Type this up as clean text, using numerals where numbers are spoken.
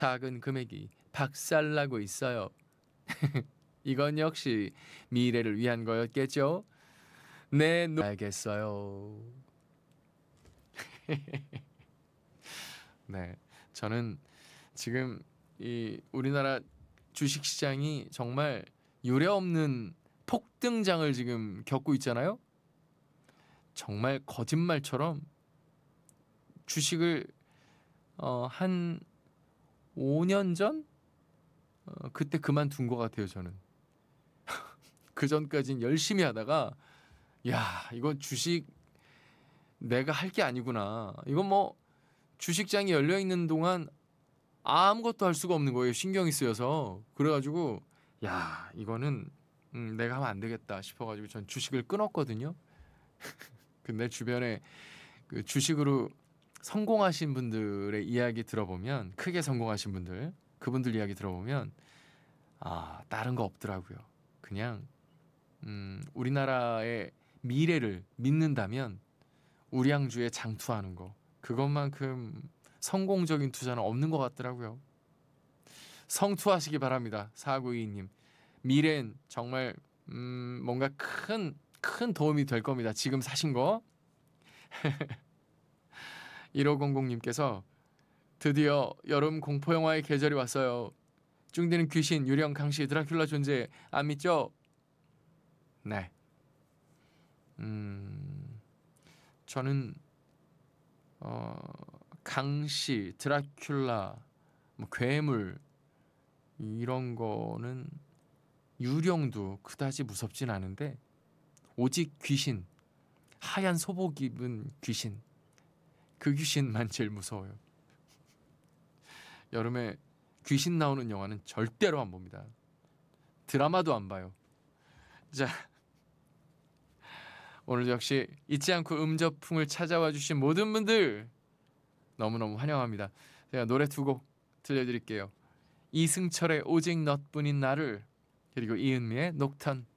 작은 금액이 박살나고 있어요. 이건 역시 미래를 위한 거였겠죠? 네, 알겠어요. 네, 저는 지금 이 우리나라 주식시장이 정말 유례없는 폭등장을 지금 겪고 있잖아요. 정말 거짓말처럼 주식을 한 5년 전 그때 그만둔 것 같아요. 저는 그 전까진 열심히 하다가 야 이건 주식 내가 할 게 아니구나. 이건 뭐 주식장이 열려 있는 동안 아무것도 할 수가 없는 거예요. 신경이 쓰여서. 그래가지고 야 이거는 내가 하면 안 되겠다 싶어가지고 전 주식을 끊었거든요. 근데 주변에 그 주식으로 성공하신 분들의 이야기 들어보면, 크게 성공하신 분들, 그분들 이야기 들어보면 다른 거 없더라고요. 그냥 우리나라의 미래를 믿는다면 우량주에 장투하는 거, 그것만큼 성공적인 투자는 없는 것 같더라고요. 성투하시기 바랍니다. 4922님. 미래엔 정말 뭔가 큰 도움이 될 겁니다. 지금 사신 거. 1500님께서 드디어 여름 공포영화의 계절이 왔어요. 쭝디는 귀신, 유령, 강시, 드라큘라 존재 안 믿죠? 네. 저는 강시, 드라큘라, 뭐 괴물 이런 거는, 유령도 그다지 무섭진 않은데 오직 귀신, 하얀 소복 입은 귀신, 그 귀신만 제일 무서워요. 여름에 귀신 나오는 영화는 절대로 안 봅니다. 드라마도 안 봐요. 자, 오늘 역시 잊지 않고 음저풍을 찾아와 주신 모든 분들 너무너무 환영합니다. 제가 노래 두 곡 들려드릴게요. 이승철의 오직 너뿐인 나를, 그리고 이은미의 녹턴.